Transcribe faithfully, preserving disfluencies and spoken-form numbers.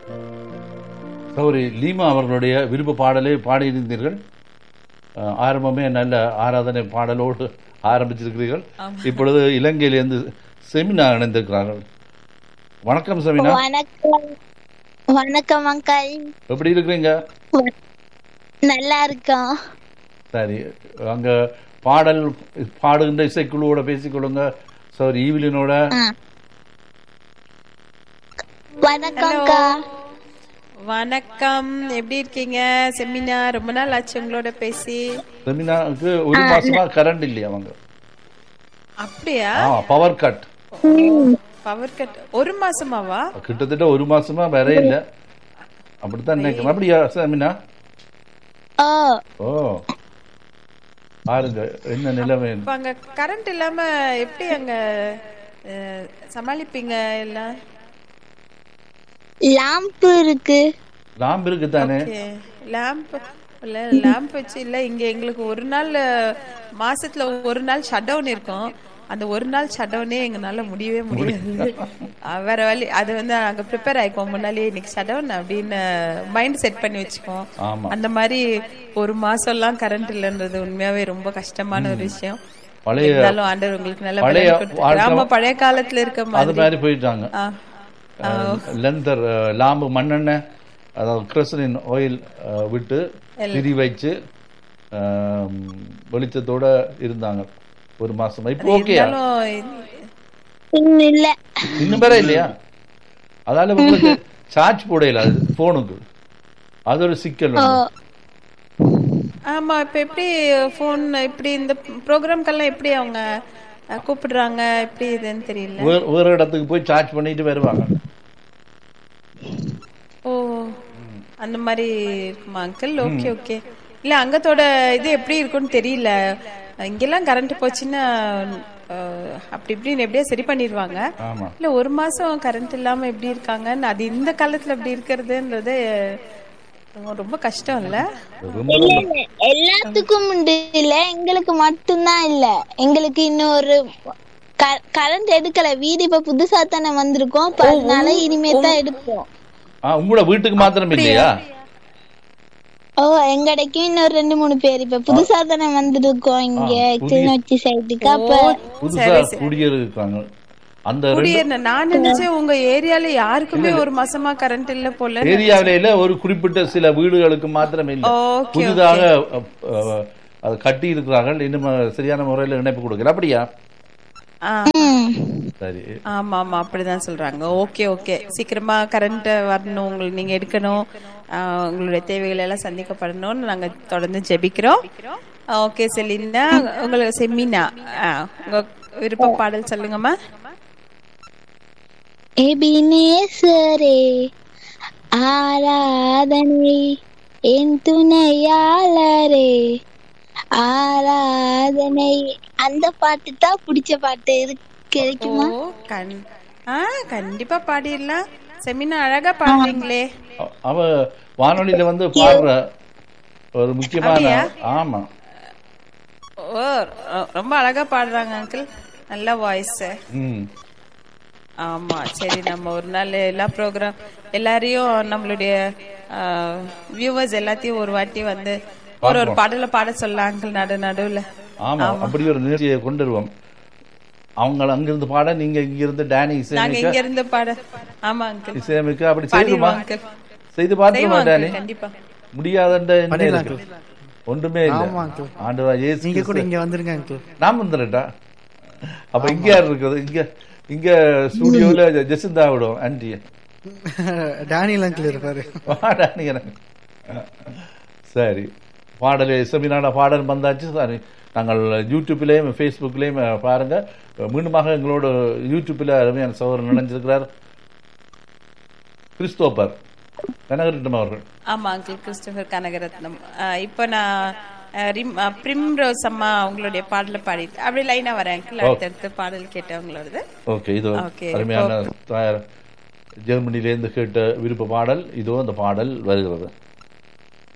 சௌரி Lima அவர்களுடைய விருப்ப பாடலை பாடியிருந்தீர்கள். ஆரம்பமே நல்ல ஆராதனை பாடலோடு ஆரம்பிச்சிருக்கிறீர்கள். இப்பொழுது இலங்கையிலிருந்து செமினா இணைந்திருக்கிறார்கள். வணக்கம் செமினா. வணக்கம். வணக்கம் அங்கிள். எப்படி இருக்கிறீங்க? நல்லா இருக்கோம். சரி, அங்க பாடல் பாடுகின்ற இசைக்குழுவோட பேசிக்கொள்ளுங்க. சாரி, ஈவிலினோட. வணக்கம். வணக்கம், எப்படி இருக்கீங்க செமினா? ரொம்ப நாள் ஆச்சு உங்களோட பேசி. செமினாக்கு ஒரு மாசமா கரண்ட் இல்லையா அவங்க? அப்படியா? Power cut. பவர் கட் ஒரு மாசமாவா? கிட்டத்தட்ட ஒரு மாசமா வேற இல்ல. அப்படித்தான் நினைக்கிறேன். அப்படியா செமினா? ஓ, பாருங்க என்ன நிலைமை. அங்க கரண்ட் இல்லாம எப்படி அங்க சமாளிப்பீங்க எல்லாம்? லாம்ப் இருக்கு. லாம்ப் இருக்கு தானே? லாம்ப் இல்ல, லாம்ப் வச்சு இல்ல. இங்க எங்களுக்கு ஒரு நாள் மாசத்துல ஒரு நாள் ஷட் டவுன் இருக்கும். அந்த ஒரு நாள் ஷட் டவுனே எங்கனால முடியவே முடியாது. வேற வழி. அது வந்து நாங்க ப்ரிப்பேர் ஆயிப்போம் முன்னாலேயே, இன்னைக்கு ஷட் டவுன் அப்படின்னு மைண்ட் செட் பண்ணி வச்சுப்போம். அந்த மாதிரி ஒரு மாசம் எல்லாம் கரண்ட் இல்லைன்றது உண்மையாவே ரொம்ப கஷ்டமான ஒரு விஷயம். இருந்தாலும் ஆண்டவர் உங்களுக்கு நல்ல பழைய காலத்துல இருக்க மாதிரி போயிட்டாங்க. லெந்தர் லாம்பு மண்ணெண்ணெய், அதாவது கிரசலின் ஆயில் விட்டு திரி வச்சு வெளிச்சத்தோட இருந்தாங்க ஒரு மாசம். இப்போ ஓகே இல்ல, இன்னும் வேற இல்லையா? அதால உங்களுக்கு சார்ஜ் போடல போனுக்கு, அது ஒரு சிக்கல். ஆமா, இப்ப எப்படி போன் இப்படி இந்த ப்ரோக்ராம்க்கெல்லாம் எப்படி அவங்க கூப்பிடுறாங்க, எப்படி இதுன்னு தெரியல. வேற இடத்துக்கு போய் சார்ஜ் பண்ணிட்டு வருவாங்க. ஓ, அந்த மாதிரி இருக்குமா அங்கிள்? Okay okay. இல்ல அங்கத்தோட இது எப்படி இருக்குன்னு தெரியல. இங்கெல்லாம் கரண்ட் போச்சுன்னா அப்படி இப்படின்னு எப்படியா சரி பண்ணிடுவாங்க. இல்ல ஒரு மாசம் கரண்ட் இல்லாம எப்படி இருக்காங்கன்னு, அது இந்த காலத்துல எப்படி இருக்கிறதுன்றது ரொம்ப கஷ்டம் இல்ல? எல்லாத்துக்கும் இல்ல, எங்களுக்கு மட்டும்தான் இல்ல. எங்களுக்கு இன்னொரு கரண்ட் எடுக்கல. வீடு இப்ப புதுசா தானே வந்திருக்கோம், அதனால இனிமே தான் எடுப்போம். உங்களோட வீட்டுக்கு மாத்திரம் இல்லையா? ஓ, எங்கடைக்கு இன்னொரு ரெண்டு மூணு பேர் இப்ப புதுசா தானே வந்திருக்கோம் இங்க கிளிநொச்சி சைடுக்கு. அப்ப புதுசா குடியிருக்காங்க. அந்த நான் நினைச்சேன் உங்க ஏரியால யாருக்குமே ஒரு மாசமா கரண்ட் இல்ல போல. ஏரியாவில ஒரு குறிப்பிட்ட சில வீடுகளுக்கு மாத்திரம் இல்ல, புதிதாக அதை கட்டி இருக்கிறார்கள். இன்னும் சரியான முறையில் இணைப்பு கொடுக்கல. அப்படியா? சரி, ஆமா ஆமா, அப்படிதான் சொல்றாங்க. ஓகே ஓகே, சீக்கிரமா கரண்ட் வரணும், உங்களுக்கு நீங்க எடுக்கணும், உங்களுடைய தேவைகள் எல்லாம் சந்திக்கப்படணும்னு நாங்க தொடர்ந்து ஜெபிக்கிறோம். ஓகே செலினா, உங்களுக்கு செமினா உங்க விருப்ப பாடல் சொல்லுங்கம்மா. எபினேசரே ஆராதனை, என் துணையாளரே ஆராதனை, அந்த பாட்டு தான் பிடிச்ச பாட்டு. கிடைக்குமா? கண்டிப்பா பாடிடலாம். செமினா அழகா பாடுறீங்களே. அவ வானொலியில வந்து பாடுற ஒரு முக்கியமான. ஆமா, ஓ ரொம்ப அழகா பாடுறாங்க அங்கிள், நல்ல வாய்ஸ். ஆமா, சரி, நம்ம ஒரு நாள் எல்லா ப்ரோக்ராம் எல்லாரையும் நம்மளுடைய வியூவர்ஸ் எல்லாத்தையும் ஒரு வாட்டி வந்து ஒரு ஒரு பாடல பாட சொல்லலாம் அங்கிள், நடு நடுவுல. ஆமா, அப்படி ஒரு நிகழ்ச்சியை கொண்டு வருவோம். அவங்க அங்கிருந்து பாட, நீங்க இங்க இருந்து டானி நாங்க இங்க இருந்து பாட. ஆமா அங்கிள், இசையமைக்க அப்படி செய்துமா? செய்து பார்த்துமா டானி? கண்டிப்பா. முடியாதன்ற என்ன இருக்கு? ஒன்றுமே இல்ல. ஆண்டவரா இயேசு, நீங்க கூட இங்க வந்துருங்க அங்கிள். நான் வந்துறேன்டா. அப்ப இங்க யார் இருக்குது? இங்க இங்க ஸ்டுடியோல ஜெசிந்தா விடும் ஆன்டி. டானியல் அங்கிள் இருப்பாரு. டானி. சரி, பாடல் செமினான பாடல் வந்தாச்சு. சாரி, நாங்கள் யூடியூப்லேயும் ஃபேஸ்புக்லேயும் பாருங்க. மீண்டுமாக எங்களோட யூடியூப்பில் அருமையான சகோதரர் நினைஞ்சிருக்கிறார் கிறிஸ்தோபர் கனகரத்னம் அவர்கள். ஆமா அங்கிள், கிறிஸ்டோபர் கனகரத்னம். இப்போ நான் பிரிம்ரோஸ் அம்மா அவங்களுடைய பாடல பாடிட்டு அப்படி லைனா வரேன் அங்கிள். அடுத்தடுத்து பாடல் கேட்டவங்களோட. ஓகே, இது அருமையான ஜெர்மனிலேருந்து கேட்ட விருப்ப பாடல். இதோ அந்த பாடல் வருகிறது.